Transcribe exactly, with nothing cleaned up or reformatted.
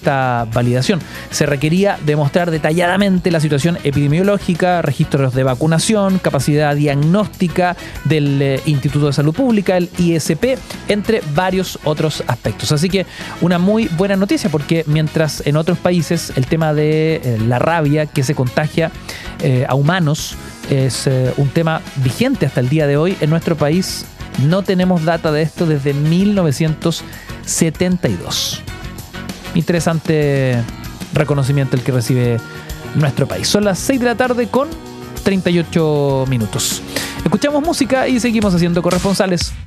esta validación. Se requería demostrar detalladamente la situación epidemiológica, registros de vacunación, capacidad diagnóstica del eh, Instituto de Salud Pública, el I S P, entre varios otros aspectos. Así que una muy buena noticia, porque mientras en otros países el tema de eh, la rabia que se contagia eh, a humanos es eh, un tema vigente hasta el día de hoy, en nuestro país no tenemos data de esto desde mil novecientos setenta y dos. Interesante reconocimiento el que recibe nuestro país. Son las seis de la tarde con treinta y ocho minutos. Escuchamos música y seguimos haciendo corresponsales.